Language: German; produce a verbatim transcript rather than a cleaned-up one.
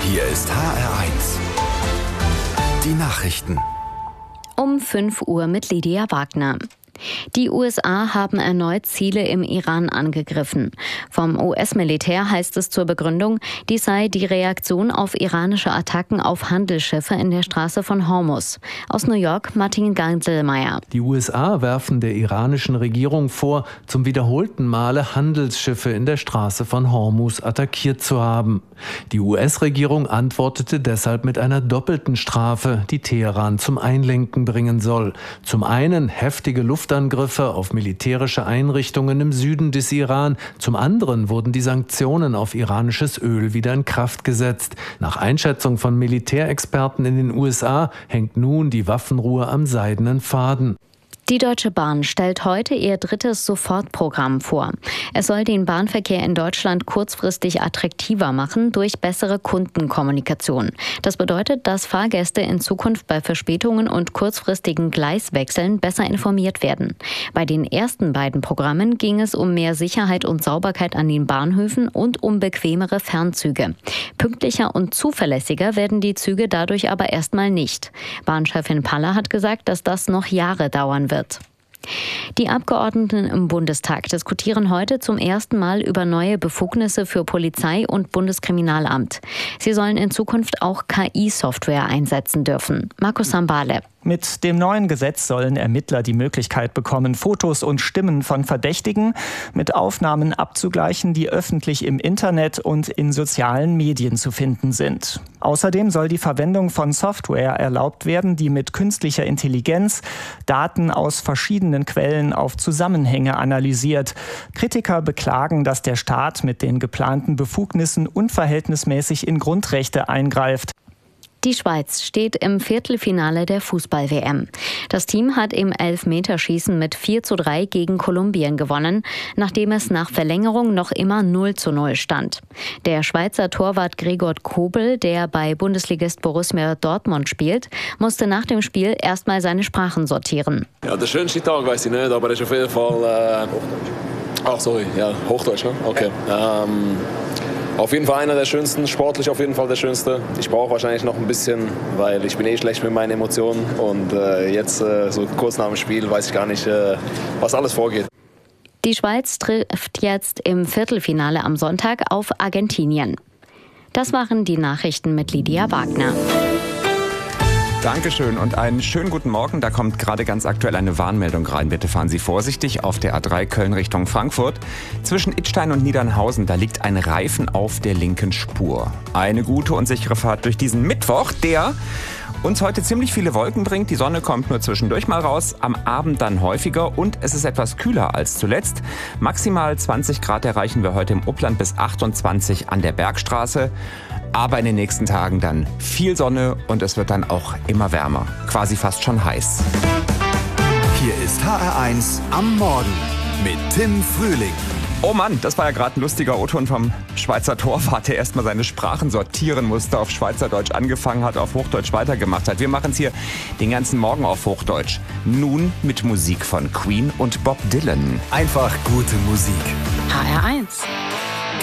Hier ist H R eins. Die Nachrichten. Um fünf Uhr mit Lydia Wagner. Die U S A haben erneut Ziele im Iran angegriffen. Vom U S-Militär heißt es zur Begründung, dies sei die Reaktion auf iranische Attacken auf Handelsschiffe in der Straße von Hormuz. Aus New York, Martin Ganselmeier. Die U S A werfen der iranischen Regierung vor, zum wiederholten Male Handelsschiffe in der Straße von Hormuz attackiert zu haben. Die U S-Regierung antwortete deshalb mit einer doppelten Strafe, die Teheran zum Einlenken bringen soll. Zum einen heftige Luft Luftangriffe auf militärische Einrichtungen im Süden des Iran. Zum anderen wurden die Sanktionen auf iranisches Öl wieder in Kraft gesetzt. Nach Einschätzung von Militärexperten in den U S A hängt nun die Waffenruhe am seidenen Faden. Die Deutsche Bahn stellt heute ihr drittes Sofortprogramm vor. Es soll den Bahnverkehr in Deutschland kurzfristig attraktiver machen durch bessere Kundenkommunikation. Das bedeutet, dass Fahrgäste in Zukunft bei Verspätungen und kurzfristigen Gleiswechseln besser informiert werden. Bei den ersten beiden Programmen ging es um mehr Sicherheit und Sauberkeit an den Bahnhöfen und um bequemere Fernzüge. Pünktlicher und zuverlässiger werden die Züge dadurch aber erstmal nicht. Bahnchefin Paller hat gesagt, dass das noch Jahre dauern wird. Wird. Die Abgeordneten im Bundestag diskutieren heute zum ersten Mal über neue Befugnisse für Polizei und Bundeskriminalamt. Sie sollen in Zukunft auch K I-Software einsetzen dürfen. Markus Sambale. Mit dem neuen Gesetz sollen Ermittler die Möglichkeit bekommen, Fotos und Stimmen von Verdächtigen mit Aufnahmen abzugleichen, die öffentlich im Internet und in sozialen Medien zu finden sind. Außerdem soll die Verwendung von Software erlaubt werden, die mit künstlicher Intelligenz Daten aus verschiedenen Quellen auf Zusammenhänge analysiert. Kritiker beklagen, dass der Staat mit den geplanten Befugnissen unverhältnismäßig in Grundrechte eingreift. Die Schweiz steht im Viertelfinale der Fußball-W M. Das Team hat im Elfmeterschießen mit vier zu drei gegen Kolumbien gewonnen, nachdem es nach Verlängerung noch immer null zu null stand. Der Schweizer Torwart Gregor Kobel, der bei Bundesligist Borussia Dortmund spielt, musste nach dem Spiel erstmal seine Sprachen sortieren. Ja, der schönste Tag weiß ich nicht, aber es ist auf jeden Fall... Äh Ach, sorry, ja, Hochdeutsch, ne? Okay. Ähm Auf jeden Fall einer der schönsten, sportlich auf jeden Fall der schönste. Ich brauche wahrscheinlich noch ein bisschen, weil ich bin eh schlecht mit meinen Emotionen. Und äh, jetzt, äh, so kurz nach dem Spiel, weiß ich gar nicht, äh, was alles vorgeht. Die Schweiz trifft jetzt im Viertelfinale am Sonntag auf Argentinien. Das waren die Nachrichten mit Lydia Wagner. Dankeschön und einen schönen guten Morgen. Da kommt gerade ganz aktuell eine Warnmeldung rein. Bitte fahren Sie vorsichtig auf der A drei Köln Richtung Frankfurt. Zwischen Idstein und Niedernhausen, da liegt ein Reifen auf der linken Spur. Eine gute und sichere Fahrt durch diesen Mittwoch, der uns heute ziemlich viele Wolken bringt. Die Sonne kommt nur zwischendurch mal raus, am Abend dann häufiger und es ist etwas kühler als zuletzt. Maximal zwanzig Grad erreichen wir heute im Upland bis achtundzwanzig an der Bergstraße. Aber in den nächsten Tagen dann viel Sonne und es wird dann auch immer wärmer. Quasi fast schon heiß. Hier ist H R eins am Morgen mit Tim Frühling. Oh Mann, das war ja gerade ein lustiger O-Ton vom Schweizer Torwart, der erstmal seine Sprachen sortieren musste, auf Schweizerdeutsch angefangen hat, auf Hochdeutsch weitergemacht hat. Wir machen es hier den ganzen Morgen auf Hochdeutsch. Nun mit Musik von Queen und Bob Dylan. Einfach gute Musik. H R eins.